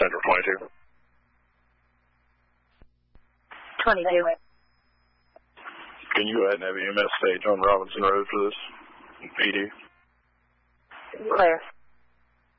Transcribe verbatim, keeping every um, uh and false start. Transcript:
Central twenty-two. twenty-two. Can you go ahead and have E M S stage on Robinson Road for this P D? Clear.